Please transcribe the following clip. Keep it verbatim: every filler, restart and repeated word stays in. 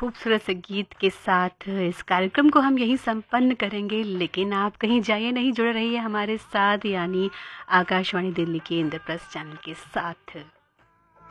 खूबसूरत से गीत के साथ इस कार्यक्रम को हम यहीं संपन्न करेंगे, लेकिन आप कहीं जाइए नहीं, जुड़े रहिए हमारे साथ, यानी आकाशवाणी दिल्ली के इंद्रप्रस्थ चैनल के साथ।